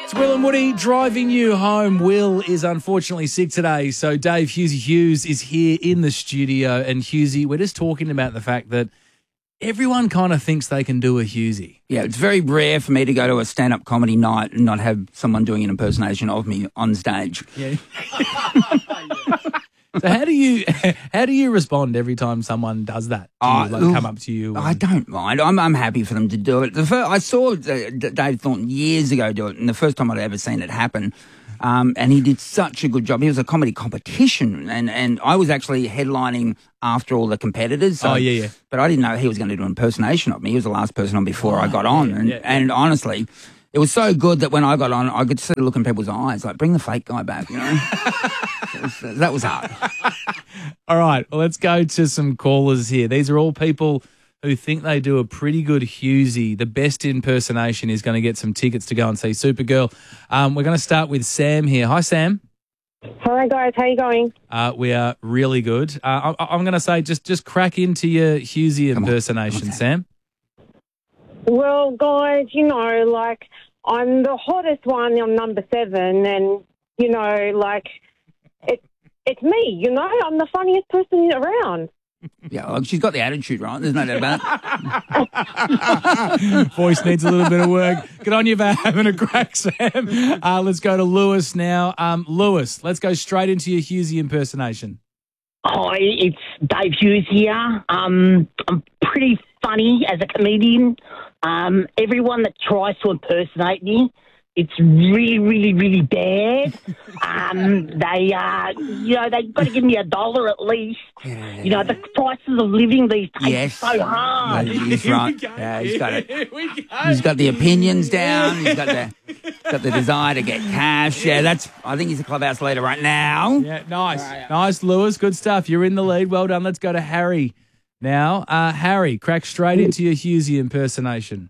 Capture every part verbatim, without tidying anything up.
It's Will and Woody driving you home. Will is unfortunately sick today, so Dave Hughesy Hughes is here in the studio. And Hughesy, we're just talking about the fact that everyone kind of thinks they can do a Hughesy. Yeah, it's very rare for me to go to a stand-up comedy night and not have someone doing an impersonation of me on stage. Yeah. So how do you how do you respond every time someone does that? Do you, Uh, like, come up to you? I and- don't mind. I'm I'm happy for them to do it. The first, I saw uh, D- Dave Thornton years ago do it, and the first time I'd ever seen it happen, um, and he did such a good job. He was a comedy competition, and, and I was actually headlining after all the competitors. So, Oh, yeah, yeah. But I didn't know he was going to do an impersonation of me. He was the last person on before I got on, yeah, and yeah, yeah. and honestly, it was so good that when I got on, I could see the look in people's eyes, like, bring the fake guy back, you know? That was hard. All right, well, let's go to some callers here. These are all people who think they do a pretty good Hughesy. The best impersonation is going to get some tickets to go and see Supergirl. Um, we're going to start with Sam here. Hi, Sam. Hi guys, how you going? Uh, we are really good. Uh, I, I'm going to say just just crack into your Hughesy impersonation, Sam. Well, guys, you know, like, I'm the hottest one on number seven, and, you know, like, it, it's me, you know? I'm the funniest person around. Yeah, well, she's got the attitude right. There's no doubt about it. Voice needs a little bit of work. Good on you for having a crack, Sam. Uh, let's go to Lewis now. Um, Lewis, let's go straight into your Hughesy impersonation. Hi, it's Dave Hughes here. Um, I'm pretty funny as a comedian. Um, everyone that tries to impersonate me, it's really, really, really bad. Um, they, uh, you know, they've got to give me a dollar at least. You know, the prices of living these days Yes. are so hard. Yeah, he's right. Here we go. Yeah, he's got it. Here we go. He's got the opinions down. He's got the got the desire to get cash. Yeah, that's. I think he's a clubhouse leader right now. Yeah, nice. Nice, Lewis. Good stuff. You're in the lead. Well done. Let's go to Harry now. Uh, Harry, crack straight into your Hughesy impersonation.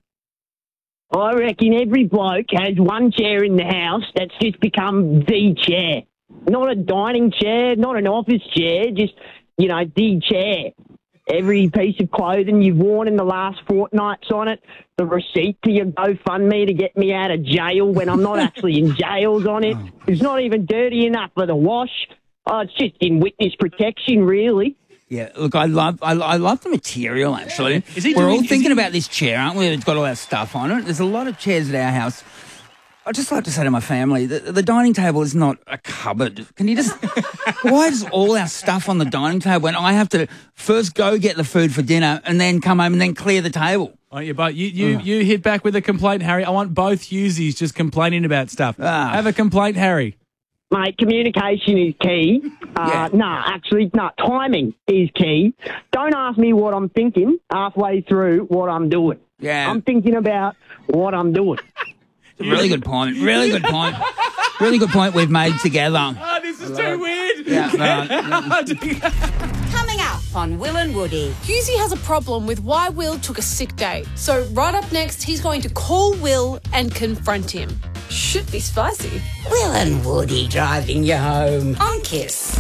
I reckon every bloke has one chair in the house that's just become the chair. Not a dining chair, not an office chair, just, you know, the chair. Every piece of clothing you've worn in the last fortnight's on it. The receipt to your GoFundMe to get me out of jail when I'm not actually in jail's on it. It's not even dirty enough for the wash. Oh, it's just in witness protection, really. Yeah, look, I love I, I love the material, actually. Is he We're doing- all is thinking he- about this chair, aren't we? It's got all our stuff on it. There's a lot of chairs at our house. I'd just like to say to my family, the, the dining table is not a cupboard. Can you just... Why is all our stuff on the dining table when I have to first go get the food for dinner and then come home and then clear the table? Oh, yeah, but you, you, you hit back with a complaint, Harry. I want both Hughesies just complaining about stuff. Ah. Have a complaint, Harry. Mate, communication is key. Uh, Yeah. Nah, actually, no, timing is key. Don't ask me what I'm thinking halfway through what I'm doing. Yeah. I'm thinking about what I'm doing. Really good point. Really good point. Really good point we've made together. Oh, this is too weird. Yeah, no, Coming up on Will and Woody. Hughesy has a problem with why Will took a sick day. So right up next, he's going to call Will and confront him. Should be spicy. Will and Woody driving you home on Kiss.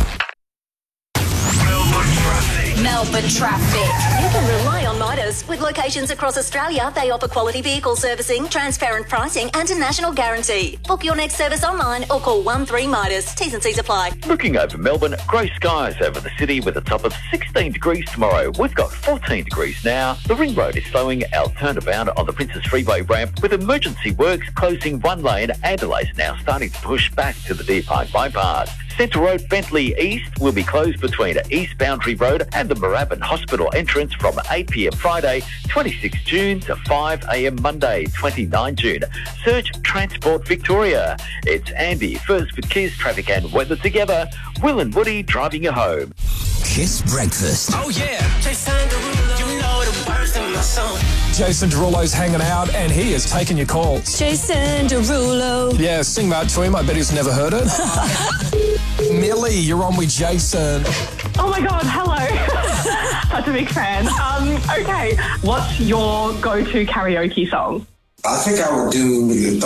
Melbourne traffic. You can rely on Midas. With locations across Australia, they offer quality vehicle servicing, transparent pricing and a national guarantee. Book your next service online or call one three Midas. T's and C's apply. Looking over Melbourne, grey skies over the city with a top of sixteen degrees tomorrow. We've got fourteen degrees now. The ring road is slowing our turnabout on the Princess Freeway ramp with emergency works closing one lane and delays now starting to push back to the Deer Park bypass. Centre Road Bentley East will be closed between East Boundary Road and the Moorabbin Hospital entrance from eight p m Friday, twenty-sixth June to five a m Monday, twenty-ninth June. Search Transport Victoria. It's Andy, first with Kiss, traffic and weather together. Will and Woody driving you home. Kiss Breakfast. Oh yeah, Jason Derulo, you know the words in my song. Jason Derulo's hanging out and he is taking your calls. Jason Derulo. Yeah, sing that to him. I bet he's never heard it. Millie, you're on with Jason. Oh my God, hello. Such a big fan. Um, okay, what's your go-to karaoke song? I think I would do